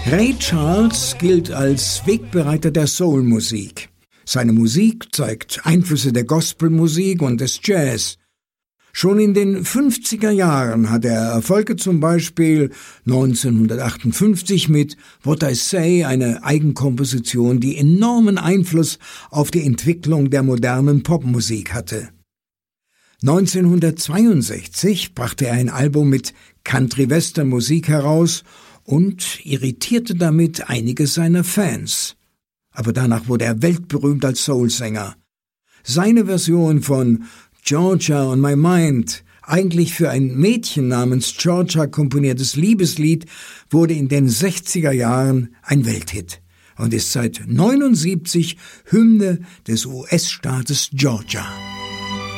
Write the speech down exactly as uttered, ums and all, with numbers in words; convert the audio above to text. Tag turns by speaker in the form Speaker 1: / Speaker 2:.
Speaker 1: Ray Charles gilt als Wegbereiter der Soul-Musik. Seine Musik zeigt Einflüsse der Gospelmusik und des Jazz. Schon in den fünfziger Jahren hat er Erfolge, zum Beispiel neunzehnhundertachtundfünfzig mit What I Say, eine Eigenkomposition, die enormen Einfluss auf die Entwicklung der modernen Popmusik hatte. neunzehnhundertzweiundsechzig brachte er ein Album mit Country-Western-Musik heraus und irritierte damit einige seiner Fans. Aber danach wurde er weltberühmt als Soulsänger. Seine Version von Georgia on My Mind, eigentlich für ein Mädchen namens Georgia komponiertes Liebeslied, wurde in den sechziger Jahren ein Welthit und ist seit neunundsiebzig Hymne des U S-Staates Georgia.